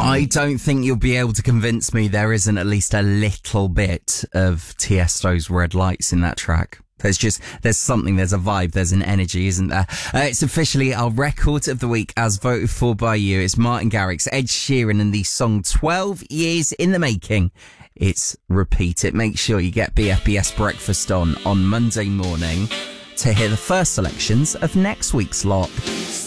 I don't think you'll be able to convince me there isn't at least a little bit of Tiesto's Red Lights in that track. There's something, there's a vibe, there's an energy, isn't there? It's officially our record of the week as voted for by you. It's Martin Garrix, Ed Sheeran, and the song 12 Years in the Making. It's Repeat It. Make sure you get BFBS Breakfast on Monday morning to hear the first selections of next week's lot.